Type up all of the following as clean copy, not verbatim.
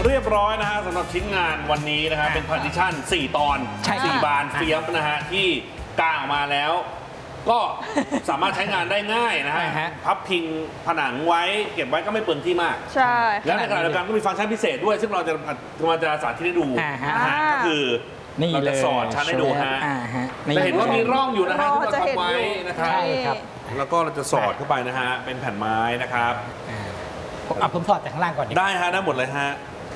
เรียบร้อยนะฮะสำหรับชิ้นงานวันนี้นะฮะเป็นพาร์ติชัน4 ตอน4 บานเฟียมนะฮะที่กางออกมาแล้ว ก็สามารถใช้งานได้ง่ายนะฮะพับพิงผนังไว้เก็บไว้ก็ไม่เปลืองที่มากใช่แล้วในขณะเดียวกันก็มีฟังก์ชันพิเศษด้วยซึ่งเราจะสาธิตให้ดูก็คือเราจะสอดชั้นให้ดูฮะจะเห็นว่ามีร่องอยู่นะฮะที่เราทำไว้นะครับแล้วก็เราจะสอดเข้าไปนะฮะเป็นแผ่นไม้นะครับผมถอดแต่ข้างล่างก่อนได้ฮะได้หมดเลยฮะ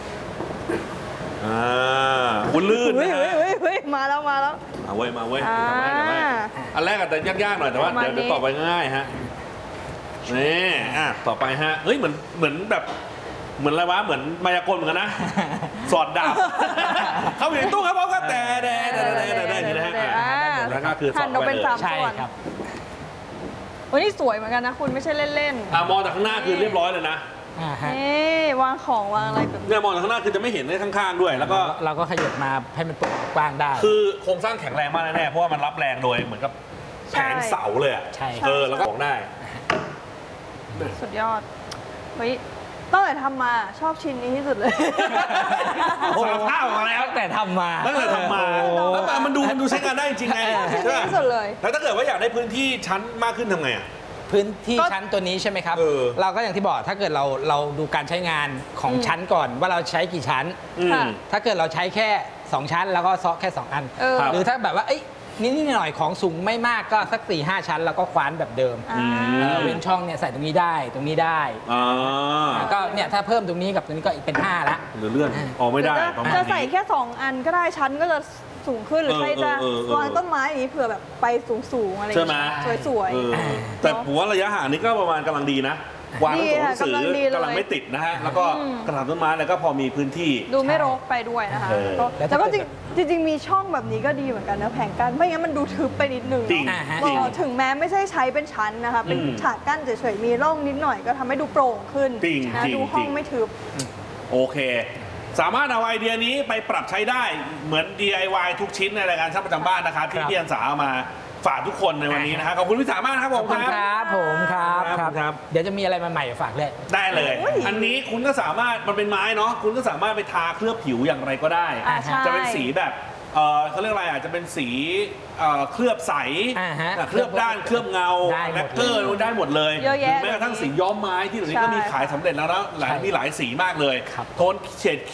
คุณลื่นนะฮะมาแล้วมาเว้ยอันแรกอาจจะยากๆหน่อยแต่ว่าเดี๋ยวต่อไปง่ายฮะนี่ต่อไปฮะเฮ้ยเหมือนแบบเหมือนอะไรวะเหมือนมายากลเหมือนกันนะสอดดาบเข้าไปในตู้ครับผมก็แต่อย่างนี้นะฮะแล้วก็คือสอดไปเลยใช่ครับวันนี้สวยเหมือนกันนะคุณไม่ใช่เล่นๆมองจากข้างหน้าคือเรียบร้อยเลยนะวางของวางอะไรแบบเนี่ยมองจากข้างหน้าคือจะไม่เห็นได้ข้างๆด้วยแล้วก็เราก็ขยับมาให้มันกว้างได้คือโครงสร้างแข็งแรงมากแน่ๆเพราะว่ามันรับแรงโดยเหมือนกับแผงเสาเลยอ่ะแล้วก็ของได้สุดยอดเฮ้ยตั้งแต่ทำมาชอบชิ้นนี้ที่สุดเลยสารภาพออกมาแล้วแต่ทำมาตั้งแต่ทำมาแล้วมันดูใช้งานได้จริงไงใช่ไหมที่สุดเลยแล้วถ้าเกิดว่าอยากได้พื้นที่ชั้นมากขึ้นทำไงอ่ะพื้นที่ชั้นตัวนี้ใช่ไหมครับเราก็อย่างที่บอกถ้าเกิดเราดูการใช้งานของชั้นก่อนว่าเราใช้กี่ชั้นถ้าเกิดเราใช้แค่2ชั้นแล้วก็ซ้อแค่2อันหรือถ้าแบบว่านิดหน่อยของสูงไม่มากก็สัก 4-5 ชั้นแล้วก็คว้านแบบเดิมเว้นช่องเนี่ยใส่ตรงนี้ได้ตรงนี้ได้ก็เนี่ยถ้าเพิ่มตรงนี้กับตรงนี้ก็อีกเป็น5ละหรือเลื่อนออกไม่ได้จะใส่แค่2อันก็ได้ชั้นก็จะสูงขึ้นหรือใครจะวางต้นไม้อย่างนี้เผื่อแบบไปสูงอะไรสวยๆแต่ผมว่าระยะห่างนี้ก็ประมาณกำลังดีนะวางหนังสือกำลังไม่ติดนะฮะแล้วก็กระถางต้นไม้แล้วก็พอมีพื้นที่ดูไม่รกไปด้วยนะคะแล้วก็จริงมีช่องแบบนี้ก็ดีเหมือนกันนะแผงกั้นไม่งั้นมันดูทึบไปนิดนึงถึงแม้ไม่ใช่ใช้เป็นชั้นนะคะเป็นฉากกั้นเฉยๆมีร่องนิดหน่อยก็ทำให้ดูโปร่งขึ้นนะดูห้องไม่ทึบโอเคสามารถเอาไอเดียนี้ไปปรับใช้ได้เหมือน DIY ทุกชิ้นในรายการช่างประจำบ้านนะครับที่พี่อันสาเอามาฝากทุกคนในวันนี้นะครับขอบคุณพี่สามารถครับผมครับเดี๋ยวจะมีอะไรใหม่ๆฝากเลยได้เลยอันนี้คุณก็สามารถมันเป็นไม้เนาะคุณก็สามารถไปทาเคลือบผิวอย่างไรก็ได้จะเป็นสีแบบเขาเรียกอะไรอาจจะเป็นสีเคลือบใสเคลือบด้านเคลือบเงาแลกเกอร์ได้หมดเลยแม้กระทั่งสีย้อมไม้ที่เดี๋ยวนี้ก็มีขายสำเร็จแล้วนะมีหลายสีมากเลยโทนเฉด